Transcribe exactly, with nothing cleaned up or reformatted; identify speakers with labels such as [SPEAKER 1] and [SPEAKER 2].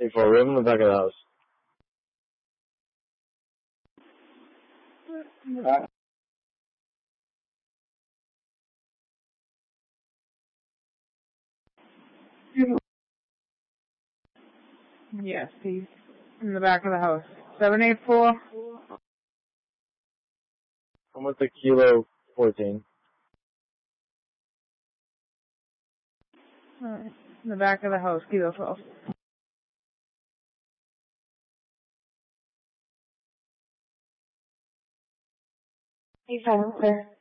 [SPEAKER 1] Hey, for a room in the back of the house.
[SPEAKER 2] Uh,
[SPEAKER 3] Yes, he's in the back of the house. seven eight four?
[SPEAKER 1] I'm with the Kilo fourteen.
[SPEAKER 3] Alright. In the back of the house, Kilo twelve.
[SPEAKER 4] Hey, Father.